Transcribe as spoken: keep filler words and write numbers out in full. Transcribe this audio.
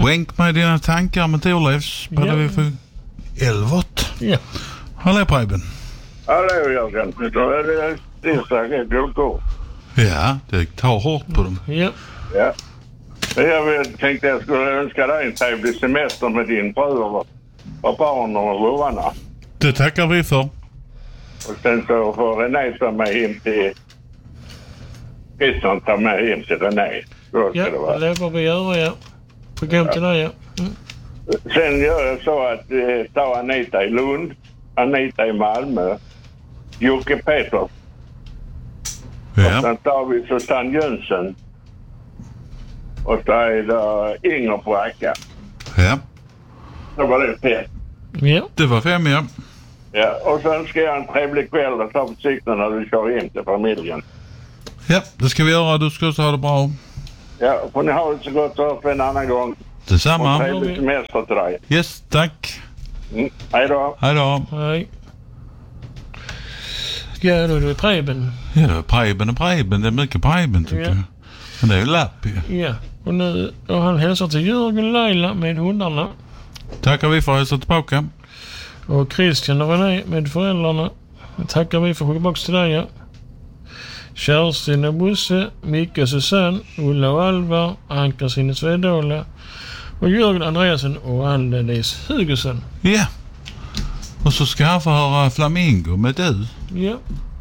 Skänk mig dina tankar med Torleif. Spelar Ja. vi för Elvot. Ja. Hallå Preben. Hallå Jörgen. Då är det tillsaget guldkort. Ja, det tar hårt på dem. Ja. Ja. Jag tänkte jag skulle önska dig en trevlig semester med din fru och, och barn och rovarna. Det tackar vi för. Och sen så får René ta mig hem till... Christian ta mig hem till René. Så ska Ja, det vara. det får vi göra, ja. Program till dig, ja. Mm. Sen gör jag så att eh, ta Anita i Lund, Anita i Malmö, Jocke Peters. Och Ja. sen tar vi Susanne Jönsson. Och så är det Inger på Acka. Ja, Så var det fett. Ja. det var fem ja. Ja, och sen ska jag en trevlig kväll och ta försiktigt när du kör hem till familjen. Ja, det ska vi göra. Du ska också ha det bra. Ja, får ni ha det så gott så för en annan gång. Och Detsamma. trevlig semester till dig. Yes, tack. Mm. Hej då. Hej då. Hej. Ja, då är det Preben. Ja, det är Preben och Preben. Det är mycket Preben tycker Ja. jag. Men det är ju lapp ju. Ja, och nu och han hälsar till Jörgen och Leila med hundarna. Tackar vi för att hälsa tillbaka. Och Christian och René med föräldrarna. Tackar vi för skicka till dig, ja. Kerstin och Bosse, Micke och Susanne, Ulla och Alva, Ann-Kristin och Svedala och Jörgen Andreasen och Annelis Hugosson. Ja. Och så ska han få höra Flamingo med du. Ja.